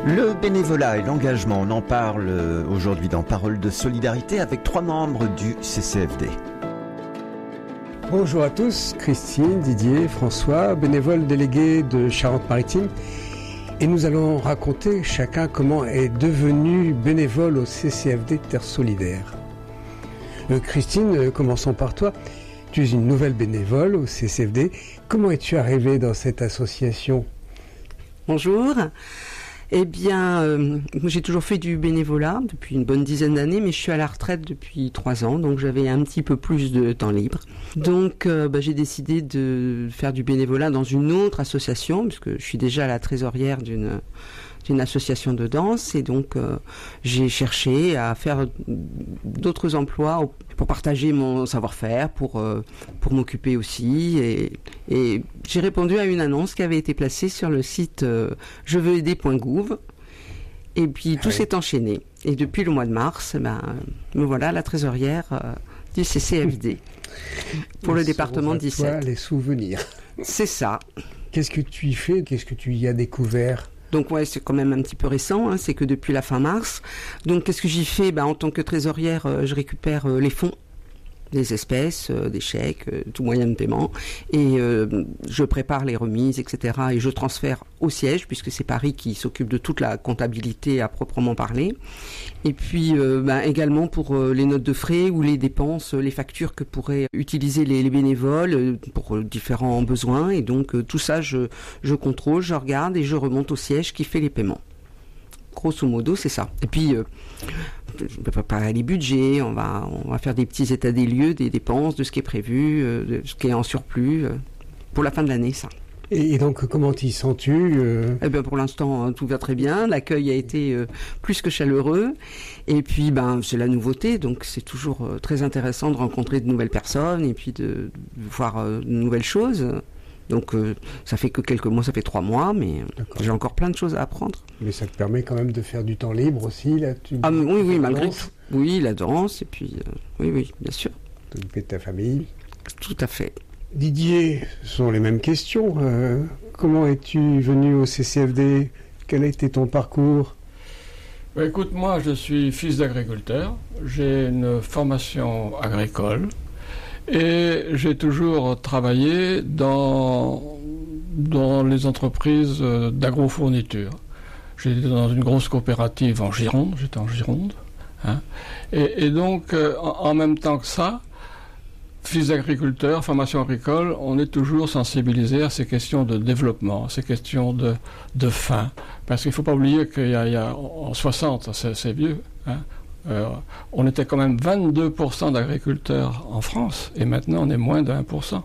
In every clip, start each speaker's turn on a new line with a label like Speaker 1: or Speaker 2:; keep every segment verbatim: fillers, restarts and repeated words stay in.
Speaker 1: Le bénévolat et l'engagement, on en parle aujourd'hui dans Paroles de solidarité avec trois membres du C C F D.
Speaker 2: Bonjour à tous, Christine, Didier, François, bénévoles délégués de Charente-Maritime. Et nous allons raconter chacun comment est devenu bénévole au C C F D Terre Solidaire. Euh, Christine, euh, commençons par toi. Tu es une nouvelle bénévole au C C F D. Comment es-tu arrivée dans cette association ?
Speaker 3: Bonjour. Eh bien, euh, j'ai toujours fait du bénévolat depuis une bonne dizaine d'années, mais je suis à la retraite depuis trois ans, donc j'avais un petit peu plus de temps libre. Donc, euh, bah, j'ai décidé de faire du bénévolat dans une autre association, puisque je suis déjà la trésorière d'une d'une association de danse, et donc euh, j'ai cherché à faire d'autres emplois pour partager mon savoir-faire, pour euh, pour m'occuper aussi, et, et j'ai répondu à une annonce qui avait été placée sur le site euh, je veux aider point gouv, et puis tout oui. s'est enchaîné, et depuis le mois de mars, ben, me voilà la trésorière euh, du C C F D pour le département dix-sept.
Speaker 2: Toi, les souvenirs.
Speaker 3: C'est ça.
Speaker 2: Qu'est-ce que tu y fais ? Qu'est-ce que tu y as découvert ?
Speaker 3: Donc ouais, c'est quand même un petit peu récent, hein, c'est que depuis la fin mars. Donc qu'est-ce que j'y fais ? Ben, en tant que trésorière, euh, je récupère euh, les fonds, des espèces, euh, des chèques, euh, tout moyen de paiement, et euh, je prépare les remises, et cetera. Et je transfère au siège, puisque c'est Paris qui s'occupe de toute la comptabilité à proprement parler. Et puis euh, ben, également pour euh, les notes de frais ou les dépenses, euh, les factures que pourraient utiliser les, les bénévoles euh, pour euh, différents besoins. Et donc euh, tout ça, je, je contrôle, je regarde et je remonte au siège qui fait les paiements. Grosso modo, c'est ça. Et puis, euh, je vais préparer les budgets, on va, on va faire des petits états des lieux, des dépenses, de ce qui est prévu, euh, de ce qui est en surplus, euh, pour la fin de l'année, ça.
Speaker 2: Et donc, comment t'y sens-tu euh...
Speaker 3: Eh bien, pour l'instant, tout va très bien. L'accueil a été euh, plus que chaleureux. Et puis, ben, c'est la nouveauté, donc c'est toujours euh, très intéressant de rencontrer de nouvelles personnes et puis de, de voir euh, de nouvelles choses. Donc, euh, ça fait que quelques mois, ça fait trois mois, mais D'accord. j'ai encore plein de choses à apprendre.
Speaker 2: Mais ça te permet quand même de faire du temps libre aussi, là tu...
Speaker 3: Ah, oui, oui, malgré tout. Oui, la danse, et puis, euh, oui, oui, bien sûr.
Speaker 2: T'occuper de ta famille.
Speaker 3: Tout à fait.
Speaker 2: Didier, ce sont les mêmes questions. Euh, comment es-tu venu au C C F D ? Quel a été ton parcours ?
Speaker 4: Bah, écoute, moi, je suis fils d'agriculteur. J'ai une formation agricole. Et j'ai toujours travaillé dans, dans les entreprises d'agrofourniture. J'étais dans une grosse coopérative en Gironde, j'étais en Gironde. Hein. Et, et donc, euh, en, en même temps que ça, fils d'agriculteur, formation agricole, on est toujours sensibilisé à ces questions de développement, à ces questions de, de faim. Parce qu'il ne faut pas oublier qu'il y a, il y a en soixante, c'est, c'est vieux, hein. Euh, on était quand même vingt-deux pour cent d'agriculteurs en France, et maintenant on est moins de un pour cent.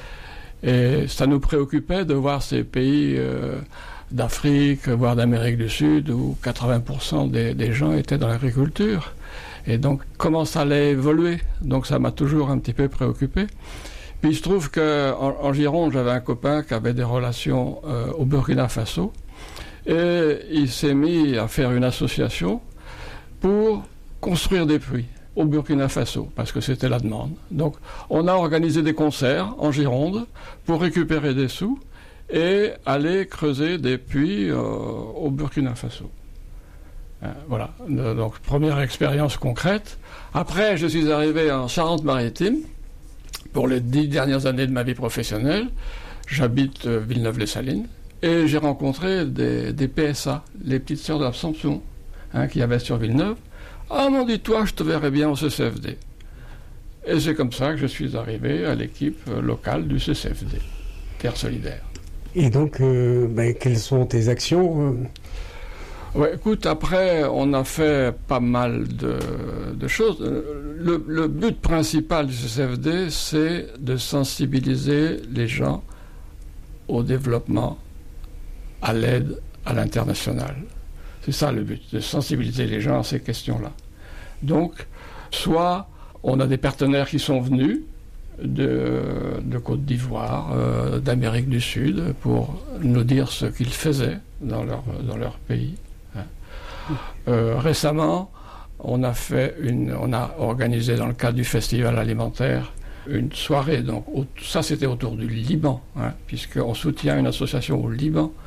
Speaker 4: Et ça nous préoccupait de voir ces pays euh, d'Afrique, voire d'Amérique du Sud, où quatre-vingts pour cent des, des gens étaient dans l'agriculture. Et donc, comment ça allait évoluer ? Donc ça m'a toujours un petit peu préoccupé. Puis il se trouve qu'en en Gironde, j'avais un copain qui avait des relations euh, au Burkina Faso, et il s'est mis à faire une association pour construire des puits au Burkina Faso, parce que c'était la demande. Donc, on a organisé des concerts en Gironde pour récupérer des sous et aller creuser des puits euh, au Burkina Faso. Euh, voilà. Donc, première expérience concrète. Après, je suis arrivé en Charente-Maritime pour les dix dernières années de ma vie professionnelle. J'habite euh, Villeneuve-les-Salines et j'ai rencontré des, des P S A, les petites sœurs de l'Absomption, hein, qu'il y avait sur Villeneuve. Ah, m'en dis-toi, je te verrai bien au C C F D. Et c'est comme ça que je suis arrivé à l'équipe locale du C C F D, Terre Solidaire.
Speaker 2: Et donc, euh, ben, quelles sont tes actions ?
Speaker 4: Ouais, écoute, après, on a fait pas mal de, de choses. Le, le but principal du C C F D, c'est de sensibiliser les gens au développement, à l'aide à l'international. C'est ça le but, de sensibiliser les gens à ces questions-là. Donc, soit on a des partenaires qui sont venus de, de Côte d'Ivoire, euh, d'Amérique du Sud, pour nous dire ce qu'ils faisaient dans leur, dans leur pays. Hein. Euh, récemment, on a fait une, on a organisé dans le cadre du festival alimentaire une soirée. Donc, au, ça c'était autour du Liban, hein, puisqu'on soutient une association au Liban.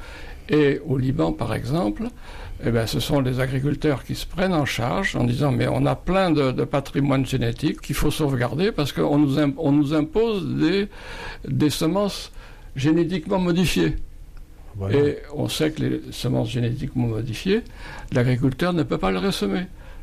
Speaker 4: Et au Liban, par exemple, eh ben, ce sont les agriculteurs qui se prennent en charge en disant mais on a plein de, de patrimoine génétique qu'il faut sauvegarder parce qu'on nous, imp- on nous impose des, des semences génétiquement modifiées. Voilà. Et on sait que les semences génétiquement modifiées, l'agriculteur ne peut pas les ressemer.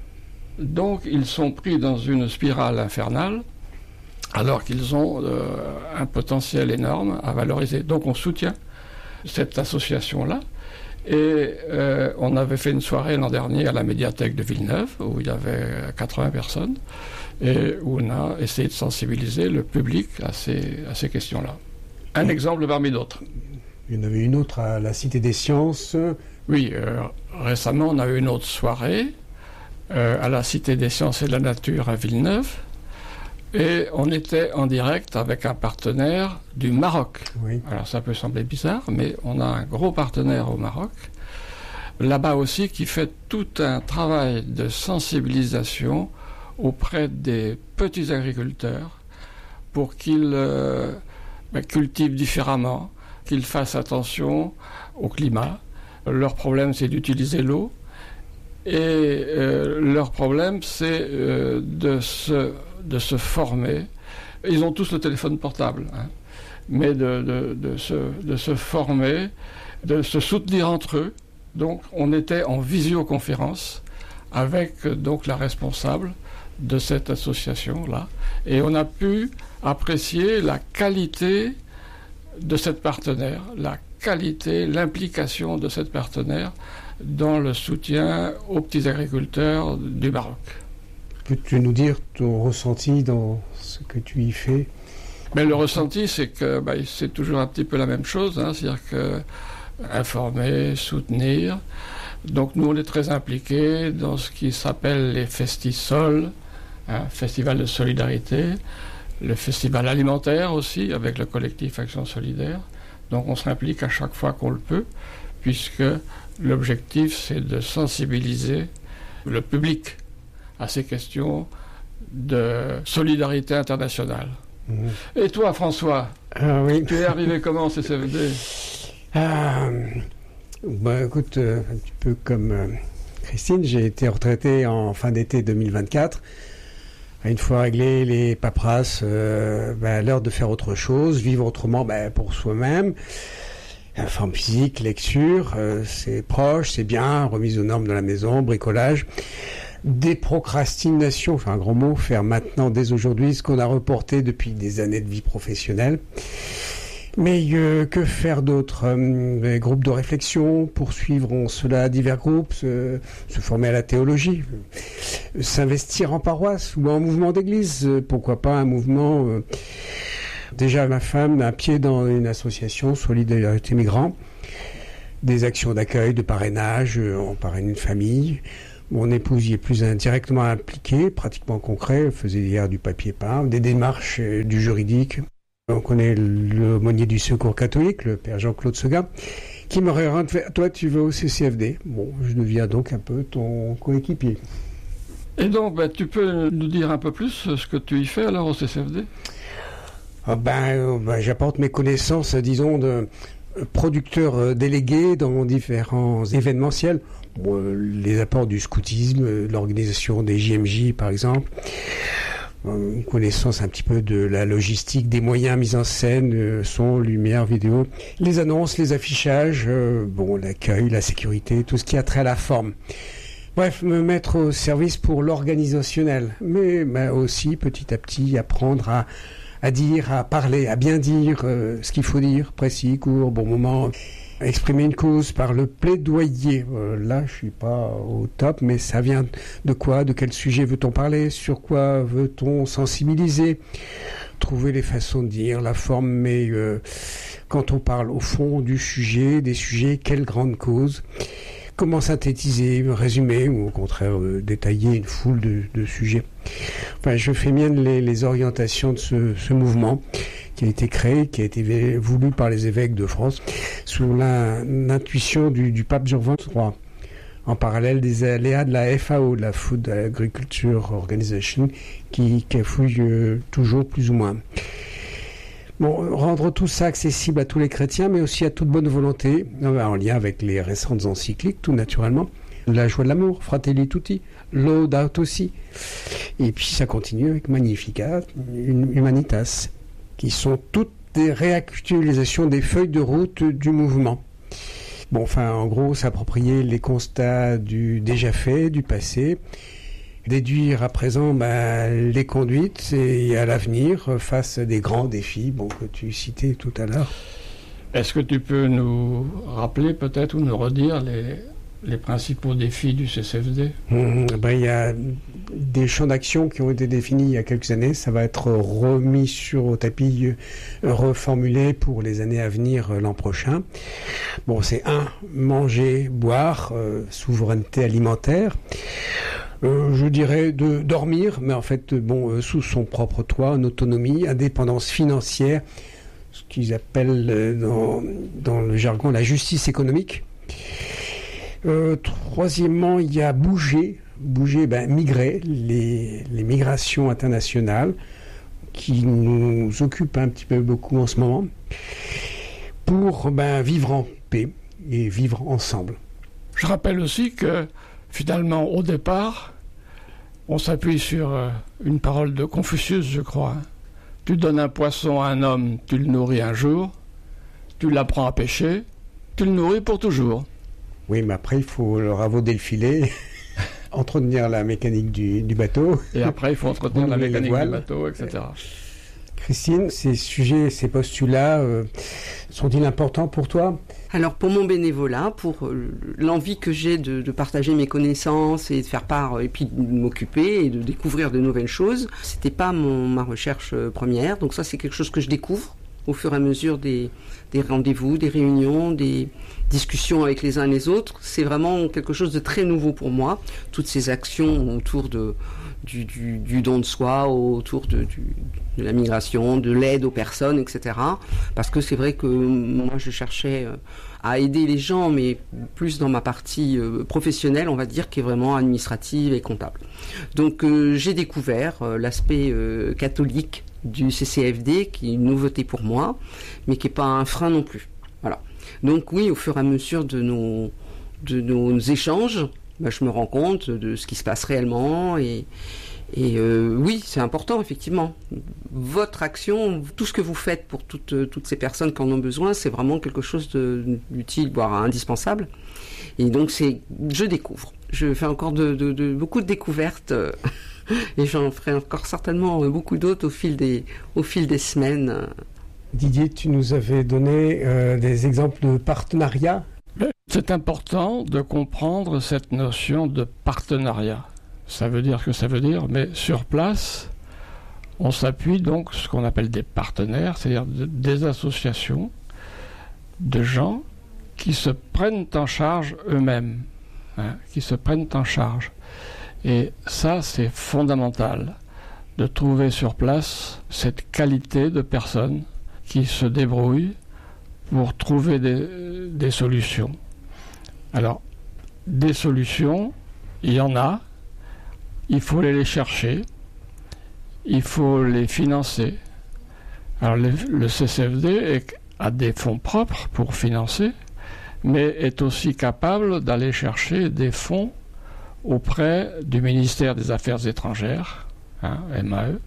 Speaker 4: Donc ils sont pris dans une spirale infernale alors qu'ils ont euh, un potentiel énorme à valoriser. Donc on soutient cette association-là. Et euh, on avait fait une soirée l'an dernier à la médiathèque de Villeneuve, où il y avait quatre-vingts personnes, et où on a essayé de sensibiliser le public à ces, à ces questions-là. Un exemple parmi d'autres.
Speaker 2: Il y en avait une autre à la Cité des Sciences.
Speaker 4: Oui, euh, récemment on a eu une autre soirée euh, à la Cité des Sciences et de la Nature à Villeneuve, et on était en direct avec un partenaire du Maroc. Oui. Alors ça peut sembler bizarre, mais on a un gros partenaire au Maroc, là-bas aussi, qui fait tout un travail de sensibilisation auprès des petits agriculteurs pour qu'ils euh, ben, cultivent différemment, qu'ils fassent attention au climat. Leur problème, c'est d'utiliser l'eau. Et euh, leur problème, c'est euh, de se... de se former. Ils ont tous le téléphone portable, hein, mais de, de, de, se, de se former, de se soutenir entre eux. Donc on était en visioconférence avec donc la responsable de cette association-là, et on a pu apprécier la qualité de cette partenaire, la qualité, l'implication de cette partenaire dans le soutien aux petits agriculteurs du Maroc.
Speaker 2: Peux-tu nous dire ton ressenti dans ce que tu y fais ?
Speaker 4: Mais le ressenti, c'est que bah, c'est toujours un petit peu la même chose, hein, c'est-à-dire que informer, soutenir. Donc nous, on est très impliqués dans ce qui s'appelle les Festisol, hein, Festival de solidarité, le festival alimentaire aussi, avec le collectif Action Solidaire. Donc on s'implique à chaque fois qu'on le peut, puisque l'objectif, c'est de sensibiliser le public à ces questions de solidarité internationale. Mmh. Et toi, François,
Speaker 2: ah, oui.
Speaker 4: tu es arrivé comment au C C F D ?
Speaker 2: ah, bah, écoute, euh, un petit peu comme euh, Christine, j'ai été retraité en fin d'été deux mille vingt-quatre. Une fois réglé les paperasses, euh, bah, l'heure de faire autre chose, vivre autrement bah, pour soi-même. Forme physique, lecture, euh, c'est proche, c'est bien, remise aux normes de la maison, bricolage. Déprocrastination, enfin un gros mot, faire maintenant, dès aujourd'hui, ce qu'on a reporté depuis des années de vie professionnelle. Mais euh, que faire d'autre ? euh, Groupes de réflexion, poursuivre cela, divers groupes, se, se former à la théologie, euh, s'investir en paroisse ou en mouvement d'église, euh, pourquoi pas un mouvement... Euh, déjà ma femme a un pied dans une association, Solidarité Migrants, des actions d'accueil, de parrainage, euh, on parraine une famille... Mon épouse y est plus indirectement impliquée, pratiquement concret, elle faisait hier du papier peint, des démarches euh, du juridique. On connaît l'aumônier du Secours catholique, le père Jean-Claude Seguin, qui m'aurait rendu, toi tu vas au C C F D. Bon, je deviens donc un peu ton coéquipier.
Speaker 4: Et donc, ben, tu peux nous dire un peu plus ce que tu y fais alors au C C F D ?
Speaker 2: Ah ben, euh, ben, j'apporte mes connaissances, disons, de producteur euh, délégué dans différents événementiels. Bon, euh, les apports du scoutisme, euh, l'organisation des J M J par exemple, euh, une connaissance un petit peu de la logistique, des moyens mis en scène, euh, son, lumière, vidéo, les annonces, les affichages, euh, bon, l'accueil, la sécurité, tout ce qui a trait à la forme. Bref, me mettre au service pour l'organisationnel, mais ben, aussi petit à petit apprendre à à dire, à parler, à bien dire euh, ce qu'il faut dire, précis, court, bon moment, exprimer une cause par le plaidoyer. Euh, là, je suis pas au top, mais ça vient de quoi ? De quel sujet veut-on parler ? Sur quoi veut-on sensibiliser ? Trouver les façons de dire, la forme, mais euh, quand on parle au fond du sujet, des sujets, quelle grande cause ? Comment synthétiser, résumer ou au contraire euh, détailler une foule de, de sujets. Enfin, je fais mienne les, les orientations de ce, ce mouvement qui a été créé, qui a été voulu par les évêques de France sous la, l'intuition du, du pape Jean vingt-trois. En parallèle des aléas de la F A O, de la Food Agriculture Organization, qui cafouille euh, toujours plus ou moins. Bon, rendre tout ça accessible à tous les chrétiens, mais aussi à toute bonne volonté, en lien avec les récentes encycliques, tout naturellement. La joie de l'amour, Fratelli Tutti, Laudato Si. Et puis ça continue avec Magnificat, Humanitas, qui sont toutes des réactualisations des feuilles de route du mouvement. Bon, enfin, en gros, s'approprier les constats du déjà fait, du passé, déduire à présent bah, les conduites et à l'avenir face à des grands défis bon, que tu citais tout à l'heure.
Speaker 4: Est-ce que tu peux nous rappeler peut-être ou nous redire les, les principaux défis du C C F D ?
Speaker 2: Mmh, ben, il y a des champs d'action qui ont été définis il y a quelques années. Ça va être remis sur au tapis, reformulé pour les années à venir l'an prochain. Bon, c'est un, manger, boire, euh, souveraineté alimentaire. Euh, je dirais de dormir, mais en fait, bon, euh, sous son propre toit, en autonomie, indépendance financière, ce qu'ils appellent euh, dans, dans le jargon la justice économique. Euh, troisièmement, il y a bouger, bouger, ben, migrer, les, les migrations internationales qui nous occupent un petit peu beaucoup en ce moment, pour ben, vivre en paix et vivre ensemble.
Speaker 4: Je rappelle aussi que finalement, au départ, on s'appuie sur euh, une parole de Confucius, je crois. Tu donnes un poisson à un homme, tu le nourris un jour, tu l'apprends à pêcher, tu le nourris pour toujours.
Speaker 2: Oui, mais après, il faut leur avauder le filet, entretenir la mécanique du, du bateau.
Speaker 4: Et après, il faut entretenir la mécanique du bateau, et cetera.
Speaker 2: Christine, ces sujets, ces postulats, euh, sont-ils importants pour toi ?
Speaker 3: Alors pour mon bénévolat, pour l'envie que j'ai de, de partager mes connaissances et de faire part, et puis de m'occuper et de découvrir de nouvelles choses, c'était pas mon, ma recherche première. Donc ça, c'est quelque chose que je découvre au fur et à mesure des, des rendez-vous, des réunions, des discussions avec les uns et les autres. C'est vraiment quelque chose de très nouveau pour moi. Toutes ces actions autour de, du, du, du don de soi, autour de, du, de la migration, de l'aide aux personnes, et cetera. Parce que c'est vrai que moi, je cherchais à aider les gens, mais plus dans ma partie professionnelle, on va dire, qui est vraiment administrative et comptable. Donc euh, j'ai découvert euh, l'aspect euh, catholique du C C F D, qui est une nouveauté pour moi, mais qui n'est pas un frein non plus. Voilà. Donc oui, au fur et à mesure de nos, de nos échanges, bah, je me rends compte de ce qui se passe réellement, et, et euh, oui, c'est important, effectivement. Votre action, tout ce que vous faites pour toutes, toutes ces personnes qui en ont besoin, c'est vraiment quelque chose d'utile, voire indispensable. Et donc, c'est, je découvre. Je fais encore de, de, de, beaucoup de découvertes, et j'en ferai encore certainement beaucoup d'autres au fil des, au fil des semaines.
Speaker 2: Didier, tu nous avais donné euh, des exemples de partenariat.
Speaker 4: C'est important de comprendre cette notion de partenariat. Ça veut dire ce que ça veut dire, mais sur place, on s'appuie donc sur ce qu'on appelle des partenaires, c'est-à-dire de, des associations de gens qui se prennent en charge eux-mêmes, hein, qui se prennent en charge. Et ça, c'est fondamental, de trouver sur place cette qualité de personnes qui se débrouillent pour trouver des, des solutions. Alors, des solutions, il y en a, il faut aller les chercher, il faut les financer. Alors, le, le C C F D est, a des fonds propres pour financer, mais est aussi capable d'aller chercher des fonds auprès du ministère des Affaires étrangères, hein, M A E,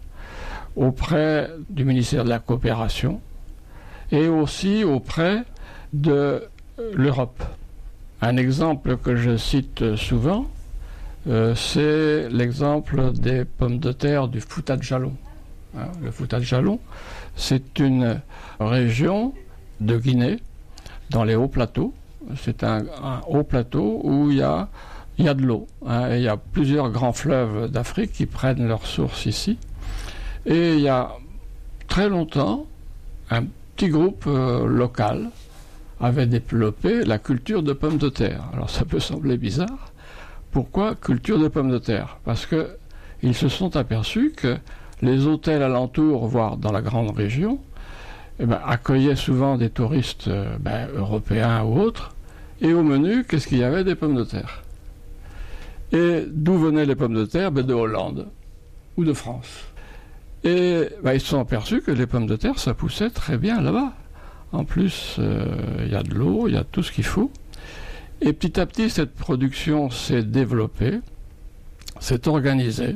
Speaker 4: auprès du ministère de la Coopération, et aussi auprès de l'Europe. Un exemple que je cite souvent, euh, c'est l'exemple des pommes de terre du Fouta de Jalon. Hein, le Fouta de Jalon, c'est une région de Guinée, dans les hauts plateaux. C'est un, un haut plateau où il y a, il y a de l'eau. Hein, et il y a plusieurs grands fleuves d'Afrique qui prennent leur source ici. Et il y a très longtemps, un petit groupe euh, local avait développé la culture de pommes de terre. Alors ça peut sembler bizarre. Pourquoi culture de pommes de terre ? Parce que ils se sont aperçus que les hôtels alentours, voire dans la grande région, eh ben, accueillaient souvent des touristes euh, ben, européens ou autres, et au menu, qu'est-ce qu'il y avait ? Des pommes de terre. Et d'où venaient les pommes de terre ? Ben, de Hollande ou de France. Et bah, ils se sont aperçus que les pommes de terre, ça poussait très bien là-bas. En plus, il euh, y a de l'eau, il y a tout ce qu'il faut. Et petit à petit, cette production s'est développée, s'est organisée.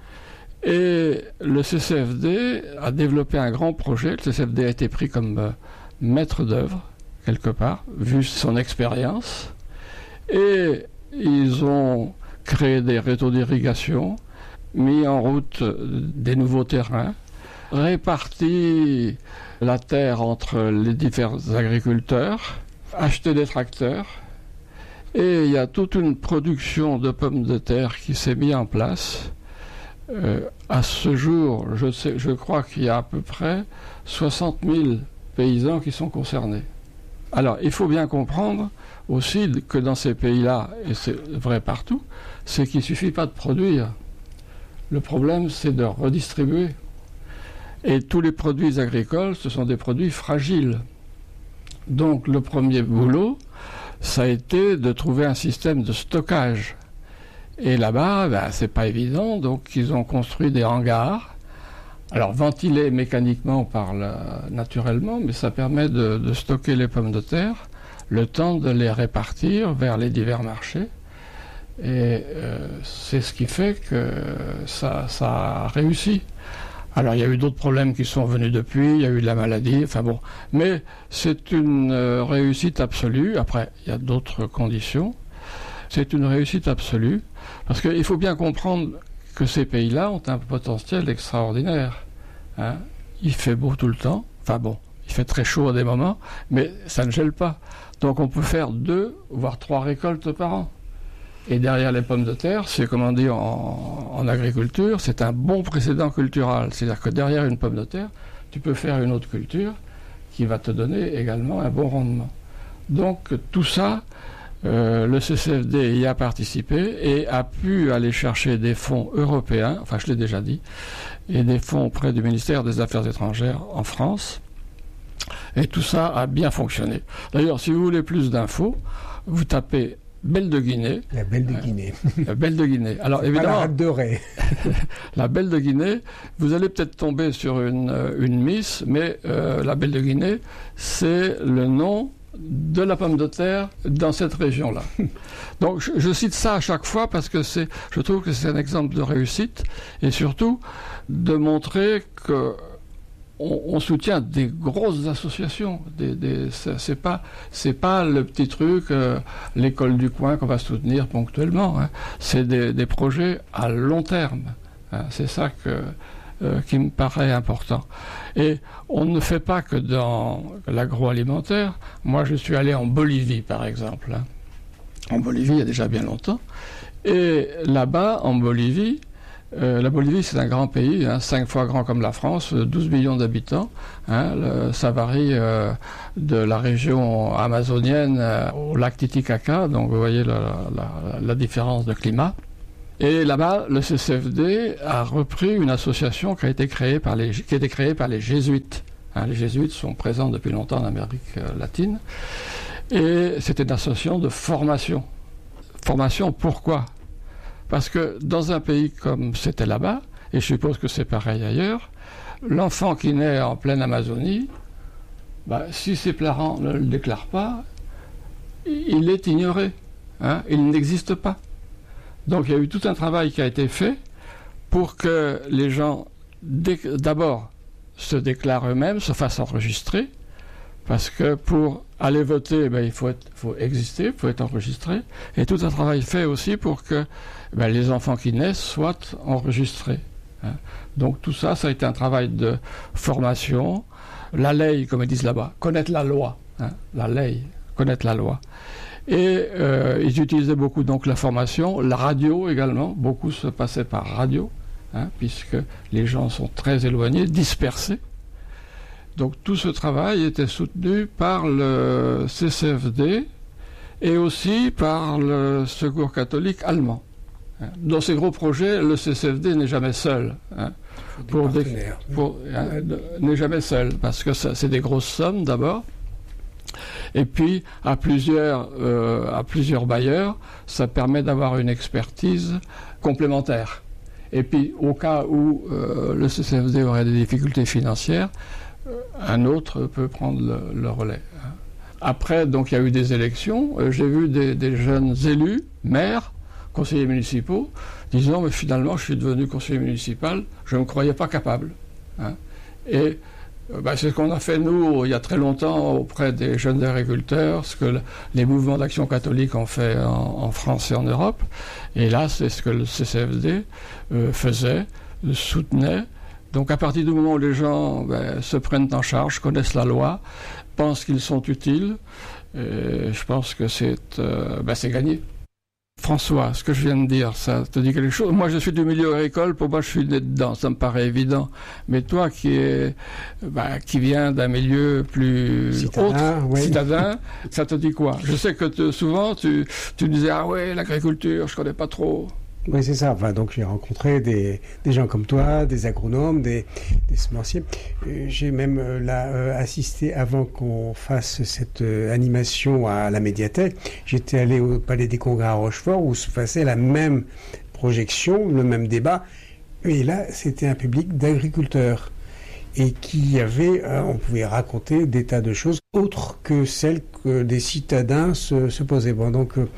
Speaker 4: Et le C C F D a développé un grand projet. Le C C F D a été pris comme euh, maître d'œuvre, quelque part, vu son expérience. Et ils ont créé des réseaux d'irrigation, mis en route des nouveaux terrains, réparti la terre entre les différents agriculteurs, acheté des tracteurs. Et il y a toute une production de pommes de terre qui s'est mise en place. Euh, à ce jour, je, sais, je crois qu'il y a à peu près soixante mille paysans qui sont concernés. Alors, il faut bien comprendre aussi que dans ces pays-là, et c'est vrai partout, c'est qu'il ne suffit pas de produire. Le problème, c'est de redistribuer. Et tous les produits agricoles, ce sont des produits fragiles. Donc, le premier boulot, ça a été de trouver un système de stockage. Et là-bas, ben, c'est pas évident, donc ils ont construit des hangars. Alors ventilés mécaniquement par le, naturellement, mais ça permet de, de stocker les pommes de terre, le temps de les répartir vers les divers marchés. Et euh, c'est ce qui fait que ça, ça a réussi. Alors il y a eu d'autres problèmes qui sont venus depuis, il y a eu de la maladie, enfin bon. Mais c'est une euh, réussite absolue. Après, il y a d'autres conditions. C'est une réussite absolue. Parce qu'il faut bien comprendre que ces pays-là ont un potentiel extraordinaire. Hein. Il fait beau tout le temps. Enfin bon, il fait très chaud à des moments, mais ça ne gèle pas. Donc on peut faire deux, voire trois récoltes par an. Et derrière les pommes de terre, c'est comme on dit en, en agriculture, c'est un bon précédent cultural. C'est-à-dire que derrière une pomme de terre, tu peux faire une autre culture qui va te donner également un bon rendement. Donc tout ça, euh, le C C F D y a participé et a pu aller chercher des fonds européens, enfin je l'ai déjà dit, et des fonds auprès du ministère des Affaires étrangères en France. Et tout ça a bien fonctionné. D'ailleurs, si vous voulez plus d'infos, vous tapez Belle de Guinée.
Speaker 2: La Belle de Guinée.
Speaker 4: La Belle de Guinée. Alors
Speaker 2: c'est
Speaker 4: évidemment,
Speaker 2: pas la rate de Ré.
Speaker 4: La Belle de Guinée, vous allez peut-être tomber sur une, une miss, mais euh, la Belle de Guinée, c'est le nom de la pomme de terre dans cette région-là. Donc je, je cite ça à chaque fois parce que c'est, je trouve que c'est un exemple de réussite et surtout de montrer que On, on soutient des grosses associations. Des, des, c'est pas, c'est pas le petit truc, euh, l'école du coin qu'on va soutenir ponctuellement. Hein. C'est des, des projets à long terme. Hein. C'est ça que, euh, qui me paraît important. Et on ne fait pas que dans l'agroalimentaire. Moi, je suis allé en Bolivie, par exemple. Hein. En Bolivie, il y a déjà bien longtemps. Et là-bas, en Bolivie, Euh, la Bolivie, c'est un grand pays, hein, cinq fois grand comme la France, douze millions d'habitants. Hein, le, ça varie euh, de la région amazonienne euh, au lac Titicaca, donc vous voyez la, la, la différence de climat. Et là-bas, le C C F D a repris une association qui a été créée par les, qui a été créée par les jésuites. Hein, les jésuites sont présents depuis longtemps en Amérique euh, latine. Et c'était une association de formation. Formation, pourquoi ? Parce que dans un pays comme c'était là-bas, et je suppose que c'est pareil ailleurs, l'enfant qui naît en pleine Amazonie, bah, si ses parents ne le déclarent pas, il est ignoré. Hein, il n'existe pas. Donc il y a eu tout un travail qui a été fait pour que les gens, d'abord, se déclarent eux-mêmes, se fassent enregistrer, parce que pour aller voter, ben, il faut, être, faut exister, il faut être enregistré, et tout un travail fait aussi pour que ben, les enfants qui naissent soient enregistrés. Hein. Donc tout ça, ça a été un travail de formation, la ley, comme ils disent là-bas, connaître la loi, hein, la ley, connaître la loi. Et euh, ils utilisaient beaucoup donc la formation, la radio également, beaucoup se passaient par radio, hein, puisque les gens sont très éloignés, dispersés. Donc tout ce travail était soutenu par le C C F D et aussi par le Secours catholique allemand. Dans ces gros projets, le C C F D n'est jamais seul. Hein, pour des, pour, hein, n'est jamais seul, parce que ça, c'est des grosses sommes d'abord. Et puis, à plusieurs, euh, à plusieurs bailleurs, ça permet d'avoir une expertise complémentaire. Et puis, au cas où euh, le C C F D aurait des difficultés financières, euh, un autre peut prendre le, le relais. Après, donc, il y a eu des élections. Euh, j'ai vu des, des jeunes élus, maires, conseillers municipaux, disant, mais finalement, je suis devenu conseiller municipal, je ne me croyais pas capable. Hein. Et euh, bah, c'est ce qu'on a fait, nous, il y a très longtemps, auprès des jeunes agriculteurs, ce que le, les mouvements d'action catholique ont fait en, en France et en Europe. Et là, c'est ce que le C C F D euh, faisait, soutenait. Donc, à partir du moment où les gens ben, se prennent en charge, connaissent la loi, pensent qu'ils sont utiles, et je pense que c'est, euh, ben, c'est gagné. François, ce que je viens de dire, ça te dit quelque chose? Moi, je suis du milieu agricole, pour moi, je suis né dedans, ça me paraît évident. Mais toi, qui est, bah, qui viens d'un milieu plus
Speaker 2: citadin,
Speaker 4: autre,
Speaker 2: oui.
Speaker 4: citadin, ça te dit quoi? Je sais que te, souvent, tu, tu disais, ah ouais, l'agriculture, je connais pas trop.
Speaker 2: Oui, c'est ça. Enfin, donc, j'ai rencontré des, des gens comme toi, des agronomes, des, des semenciers. Euh, j'ai même euh, là euh, assisté, avant qu'on fasse cette euh, animation à la médiathèque, j'étais allé au Palais des Congrès à Rochefort, où se passait la même projection, le même débat. Et là, c'était un public d'agriculteurs. Et qui avait, euh, on pouvait raconter des tas de choses autres que celles que des citadins se, se posaient. Bon, donc... Euh,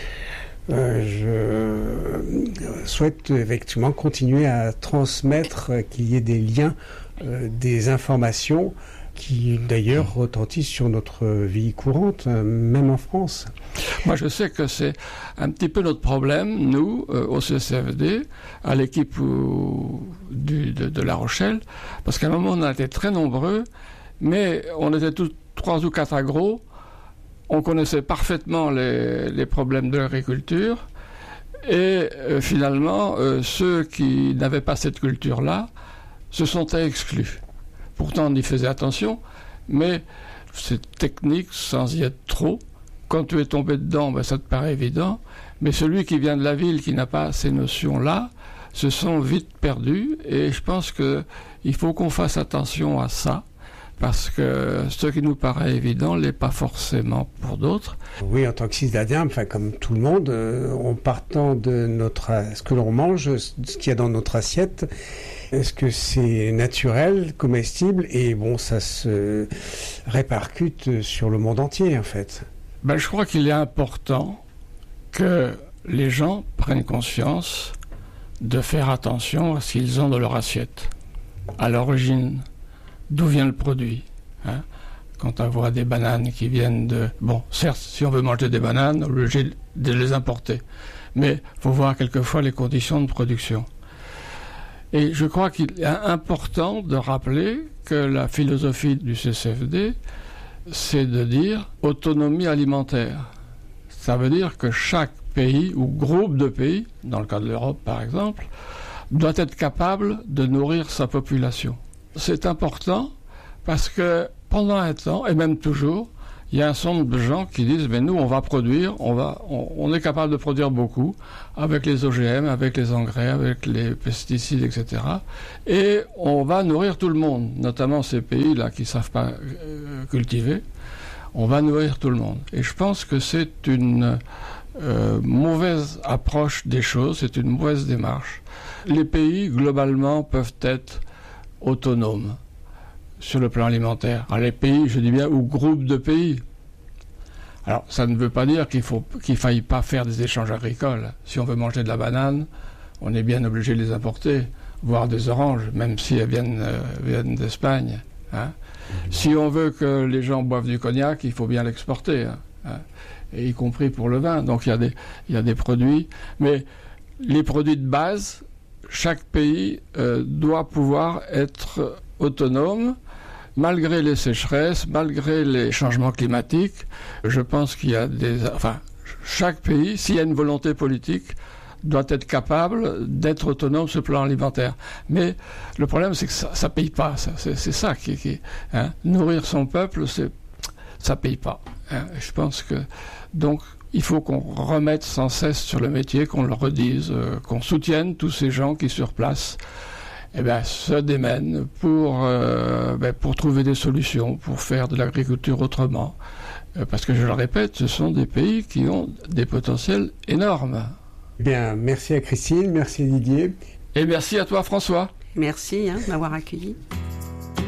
Speaker 2: Euh, je souhaite effectivement continuer à transmettre, euh, qu'il y ait des liens, euh, des informations qui d'ailleurs retentissent sur notre vie courante, euh, même en France.
Speaker 4: Moi, je sais que c'est un petit peu notre problème, nous, euh, au C C F D, à l'équipe où, du, de, de La Rochelle, parce qu'à un moment, on a été très nombreux, mais on était tous trois ou quatre agros. On connaissait parfaitement les, les problèmes de l'agriculture et euh, finalement, euh, ceux qui n'avaient pas cette culture-là se sentaient exclus. Pourtant, on y faisait attention, mais c'est technique sans y être trop. Quand tu es tombé dedans, ben, ça te paraît évident, mais celui qui vient de la ville, qui n'a pas ces notions-là, se sent vite perdu et je pense qu'il faut qu'on fasse attention à ça. Parce que ce qui nous paraît évident n'est pas forcément pour d'autres.
Speaker 2: Oui, en tant que citadin, enfin comme tout le monde, euh, en partant de notre, ce que l'on mange, ce qu'il y a dans notre assiette, est-ce que c'est naturel, comestible, et bon, ça se répercute sur le monde entier en fait.
Speaker 4: Ben, je crois qu'il est important que les gens prennent conscience de faire attention à ce qu'ils ont dans leur assiette, à l'origine. D'où vient le produit, hein? Quand on voit des bananes qui viennent de... Bon, certes, si on veut manger des bananes, on est obligé de les importer. Mais il faut voir quelquefois les conditions de production. Et je crois qu'il est important de rappeler que la philosophie du C C F D, c'est de dire autonomie alimentaire. Ça veut dire que chaque pays ou groupe de pays, dans le cas de l'Europe par exemple, doit être capable de nourrir sa population. C'est important parce que pendant un temps, et même toujours, il y a un certain nombre de gens qui disent mais nous on va produire, on, va, on, on est capable de produire beaucoup avec les O G M, avec les engrais, avec les pesticides, et cetera. Et on va nourrir tout le monde, notamment ces pays-là qui ne savent pas euh, cultiver. On va nourrir tout le monde. Et je pense que c'est une euh, mauvaise approche des choses, c'est une mauvaise démarche. Les pays, globalement, peuvent être autonomes sur le plan alimentaire. Alors les pays, je dis bien, ou groupes de pays. Alors ça ne veut pas dire qu'il faut qu'il faille pas faire des échanges agricoles. Si on veut manger de la banane, on est bien obligé de les importer, voire des oranges, même si elles viennent, euh, viennent d'Espagne. Hein. Mmh. Si on veut que les gens boivent du cognac, il faut bien l'exporter, hein, hein, et y compris pour le vin. Donc il y a des, il y a des produits, mais les produits de base, chaque pays euh, doit pouvoir être autonome, malgré les sécheresses, malgré les changements climatiques. Je pense qu'il y a des... Enfin, chaque pays, s'il y a une volonté politique, doit être capable d'être autonome sur le plan alimentaire. Mais le problème, c'est que ça ne paye pas. Ça, c'est, c'est ça qui... qui hein, nourrir son peuple, c'est, ça ne paye pas. Hein. Je pense que... Donc, il faut qu'on remette sans cesse sur le métier, qu'on le redise, euh, qu'on soutienne tous ces gens qui, sur place, eh ben, se démènent pour, euh, ben, pour trouver des solutions, pour faire de l'agriculture autrement. Euh, parce que, je le répète, ce sont des pays qui ont des potentiels énormes.
Speaker 2: Bien, merci à Christine, merci à Didier.
Speaker 4: Et merci à toi François.
Speaker 3: Merci hein, de m'avoir accueilli.